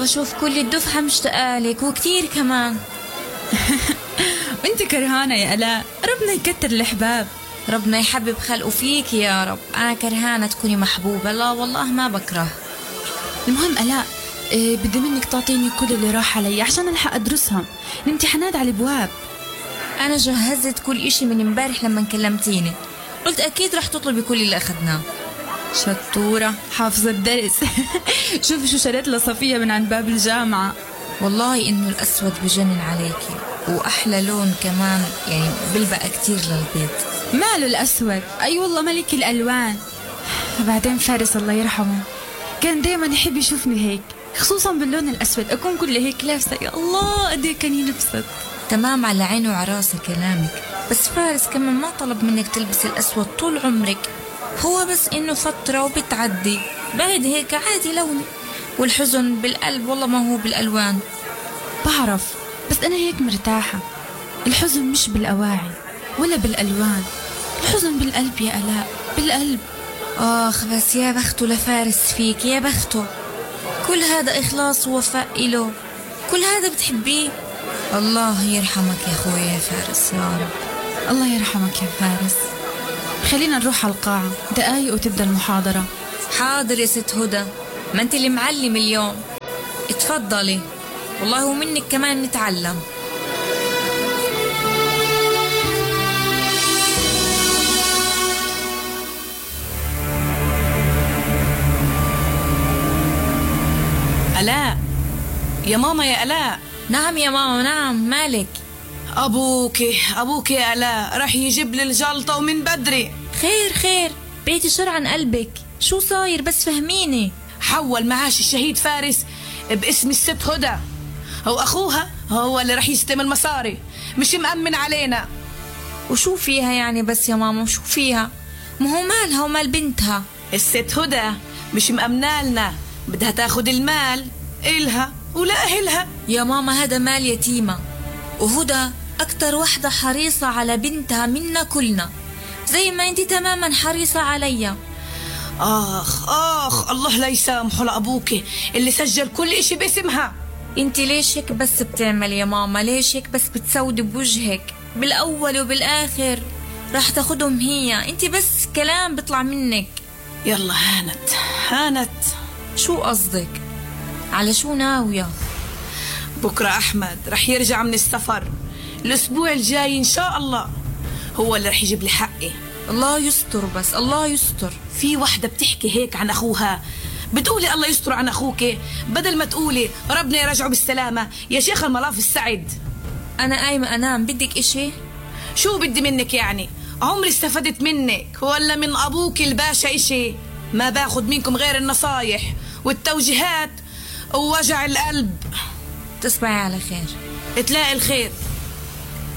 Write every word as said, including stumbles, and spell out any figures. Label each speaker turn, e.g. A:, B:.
A: بشوف كل الدفعة مشتاقالك وكتير كمان.
B: وانت كرهانة يا ألاء، ربنا يكتر الأحباب.
A: ربنا يحبب خلقه فيك يا رب. أنا كرهانة تكوني محبوبة، لا والله ما بكره.
B: المهم ألاء، إيه بدي منك تعطيني كل اللي راح علي عشان ألحق أدرسهم، الامتحانات على الأبواب.
A: أنا جهزت كل إشي من امبارح لما كلمتيني، قلت أكيد رح تطلبي كل اللي أخذناه.
B: شطورة، حافظة الدرس. شوفي شو شريت لصفية من عند باب الجامعة.
A: والله إنه الأسود بجنن عليكي، وأحلى لون كمان، يعني بلبق كتير للبيض.
B: ماله الأسود؟ أي والله ملك الألوان. بعدين فارس الله يرحمه كان دايما يحب يشوفني هيك، خصوصا باللون الأسود، أكون كل هيك لابسة، يا الله قد ايه كان ينبسط.
A: تمام، على عينه وعراسة كلامك، بس فارس كمان ما طلب منك تلبسي الأسود طول عمرك، هو بس إنه فترة وبتعدي، بعد هيك عادي لوني. والحزن بالقلب والله ما هو بالألوان.
B: بعرف، بس أنا هيك مرتاحة. الحزن مش بالأواعي ولا بالألوان، الحزن بالقلب يا ألاء، بالقلب.
A: آخ بس يا بخته لفارس فيك، يا بخته، كل هذا إخلاص ووفاء إله، كل هذا بتحبيه. الله يرحمك يا أخوي يا فارس، يا رب.
B: الله يرحمك يا فارس. خلينا نروح على القاعة، دقايق وتبدأ المحاضرة.
A: حاضر يا ست هدى، ما انت اللي معلم اليوم، اتفضلي، والله ومنك كمان نتعلم.
C: ألاء يا ماما، يا ألاء.
A: نعم يا ماما، نعم، مالك؟
C: أبوك أبوك يا ألاء راح يجيب لي الجلطة ومن بدري.
A: خير خير، بيتي شر عن قلبك، شو صاير بس فهميني.
C: حول معاش الشهيد فارس باسم الست هدى، هو أخوها هو اللي راح يستلم المصاري، مش مأمن علينا.
A: وشو فيها يعني بس يا ماما، وشو فيها؟ ما هو مالها ومال بنتها.
C: الست هدى مش مأمنالنا، بدها تاخد المال إلها ولا أهلها.
A: يا ماما هذا مال يتيمة، وهدى أكتر وحدة حريصة على بنتها منا كلنا، زي ما انت تماما حريصة عليا.
C: آخ آخ، الله لا يسامحه لأبوك اللي سجل كل إشي باسمها.
A: انت ليش هيك بس بتعمل يا ماما؟ ليش هيك بس بتسودي بوجهك؟ بالأول وبالآخر راح تاخدهم هي، انت بس كلام بيطلع منك.
C: يلا هانت هانت.
A: شو قصدك؟ على شو ناوية؟
C: بكرة أحمد رح يرجع من السفر، الأسبوع الجاي إن شاء الله هو اللي رح يجيب لي حقي.
A: الله يستر، بس الله يستر.
C: في وحدة بتحكي هيك عن أخوها، بتقولي الله يستر عن أخوك بدل ما تقولي ربنا يرجعه بالسلامة يا شيخ الملاف السعد.
A: أنا قايمة أنام، بدك إشي؟
C: شو بدي منك يعني؟ عمري استفدت منك ولا من أبوك الباشا إشي؟ ما باخد منكم غير النصايح والتوجيهات ووجع القلب.
A: تصبحي على خير.
C: تلاقي الخير.